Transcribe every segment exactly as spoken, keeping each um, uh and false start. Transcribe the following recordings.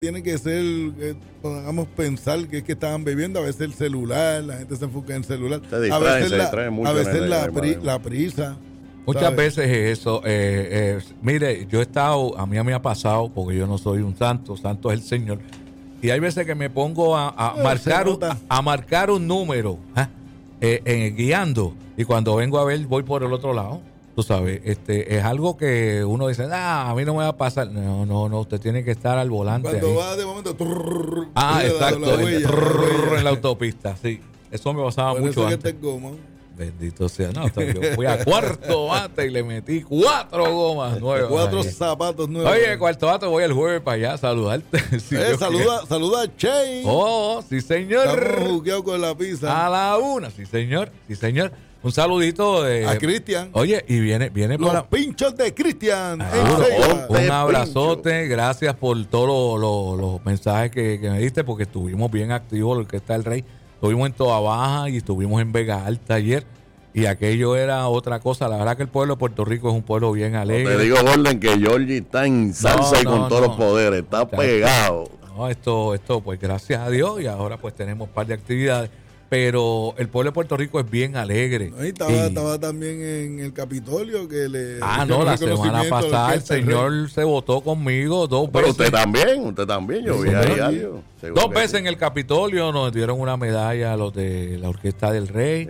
tiene que ser, eh, podamos pensar que es que estaban bebiendo, a veces el celular, la gente se enfoca en el celular, distrae, a veces, se la, a veces la, pri, la prisa. Muchas ¿sabes? veces es eso. Eh, eh, mire, yo he estado, a mí me ha pasado, porque yo no soy un santo, santo es el Señor, y hay veces que me pongo a, a, no, marcar, un, a, a marcar un número ¿eh? Eh, eh, guiando, y cuando vengo a ver voy por el otro lado. Tú sabes, este es algo que uno dice, ah, a mí no me va a pasar. No, no, no, usted tiene que estar al volante. Cuando ahí. va de momento, trrr, ah, exacto, la huella, trrr, la huella. En la autopista, sí. Eso me pasaba por mucho eso antes. Que te goma. Bendito sea, no, yo fui a cuarto bate y le metí cuatro gomas nuevas. Cuatro ahí. zapatos nuevos. Oye, cuarto bate, voy el jueves para allá a saludarte. Si eh, saluda, saluda a Che. Oh, sí, señor. Estamos jugueados con la pizza. A la una, sí, señor, sí, señor. Un saludito de a Cristian. Oye, y viene, viene los por la... pinchos de Cristian. Ah, un, un abrazote, gracias por todos los, los, los mensajes que, que me diste, porque estuvimos bien activos, lo que está el Rey. Estuvimos en Toa Baja y estuvimos en Vega Alta ayer. Y aquello era otra cosa. La verdad que el pueblo de Puerto Rico es un pueblo bien alegre. No te digo, Gordon, que Georgie está en salsa no, y con no, todos no. los poderes. Está, está pegado. No, esto, esto, pues gracias a Dios. Y ahora pues tenemos un par de actividades. Pero el pueblo de Puerto Rico es bien alegre. No, y estaba, y... estaba también en el Capitolio que le... Ah, no, la semana pasada el señor se votó conmigo dos Pero veces. usted también, usted también, yo vi ahí algo. Dos veces sí. En el Capitolio nos dieron una medalla a los de la Orquesta del Rey.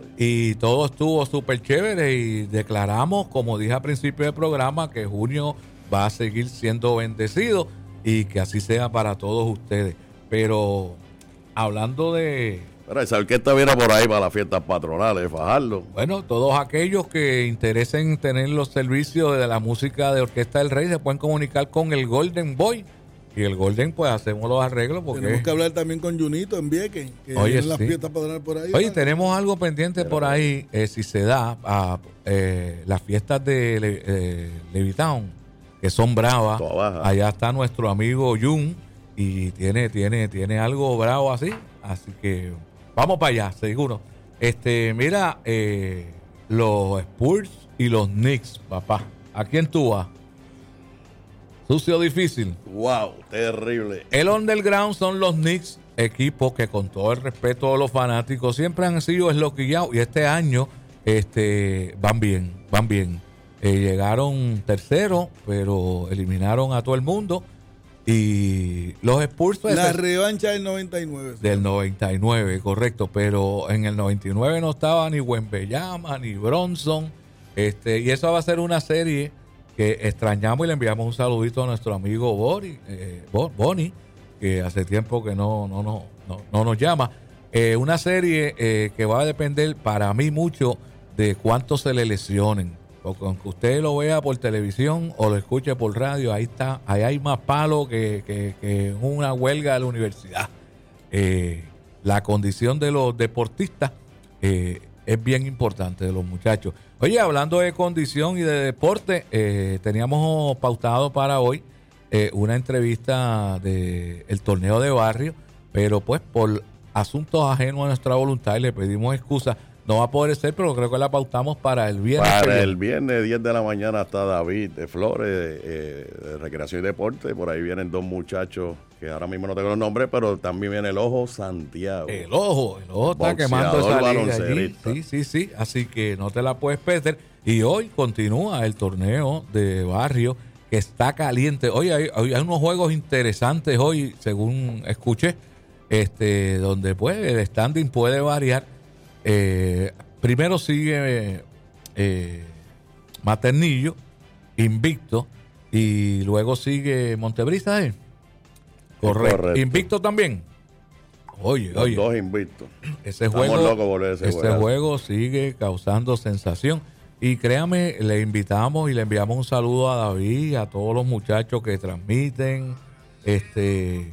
Y todo estuvo súper chévere y declaramos, como dije al principio del programa, que junio va a seguir siendo bendecido y que así sea para todos ustedes. Pero hablando de... Pero esa orquesta viene por ahí para las fiestas patronales, Fajardo. Bueno, todos aquellos que interesen tener los servicios de la música de Orquesta del Rey se pueden comunicar con el Golden Boy. Y el Golden, pues hacemos los arreglos. Porque tenemos que hablar también con Junito en Vieques, que oye, las sí. fiestas patronales por ahí. Oye, tenemos algo pendiente Pero, por ahí, eh, si se da, a eh, las fiestas de eh, Levitown, que son bravas. Allá está nuestro amigo Jun y tiene, tiene, tiene algo bravo así. Así que... vamos para allá, seguro. Este, mira, eh, los Spurs y los Knicks, papá. ¿A quién tú vas? Sucio difícil. Wow, terrible. El underground son los Knicks, equipos que con todo el respeto de los fanáticos siempre han sido esloquillados y este año este, van bien, van bien. Eh, llegaron terceros, pero eliminaron a todo el mundo. Y los Spurs pues, la revancha del noventa y nueve. Del noventa y nueve, correcto. Pero en el noventa y nueve no estaba ni Wembanyama ni Bronson. Este, y eso va a ser una serie que extrañamos y le enviamos un saludito a nuestro amigo Bori, eh, Bonnie, que hace tiempo que no, no, no, no, no nos llama. Eh, una serie eh, que va a depender para mí mucho de cuánto se le lesionen. Porque aunque usted lo vea por televisión o lo escuche por radio, ahí está, ahí hay más palo que, que, que una huelga de la universidad. Eh, la condición de los deportistas eh, es bien importante, de los muchachos. Oye, hablando de condición y de deporte, eh, teníamos pautado para hoy eh, una entrevista del de torneo de barrio, pero pues por asuntos ajenos a nuestra voluntad y le pedimos excusas. No va a poder ser, pero creo que la pautamos para el viernes. Para el viernes, diez de la mañana, está David de Flores, eh, de Recreación y Deporte. Por ahí vienen dos muchachos que ahora mismo no tengo los nombres, pero también viene el Ojo Santiago. El Ojo, el Ojo está quemando esa liga allí. Sí, sí, sí. Así que no te la puedes perder. Y hoy continúa el torneo de barrio que está caliente. Hoy hay, hay unos juegos interesantes hoy, según escuché, este, donde pues el standing puede variar. Eh, primero sigue eh, Maternillo, invicto, y luego sigue Montebrisa, ¿eh? Correcto. Correcto. Invicto también. Oye, Los oye. dos invictos. Ese juego, locos por ese, ese juego sigue causando sensación. Y créame, le invitamos y le enviamos un saludo a David, a todos los muchachos que transmiten, este,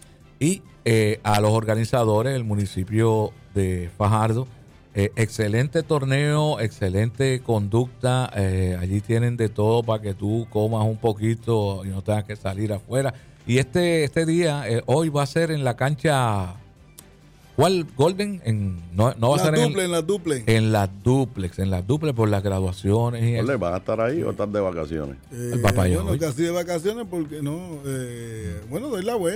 y eh, a los organizadores del municipio de Fajardo. Eh, excelente torneo, excelente conducta. Eh, allí tienen de todo para que tú comas un poquito y no tengas que salir afuera. Y este, este día, eh, hoy va a ser en la cancha, ¿Cuál Golden? En, no, no va la a ser duple, en, en la duplex. en las duplex, en las duplex por las graduaciones y ¿Ole, eso. van a estar ahí o están de vacaciones? Eh, El papá bueno, Joy. casi de vacaciones porque no. Eh, bueno, doy la vuelta.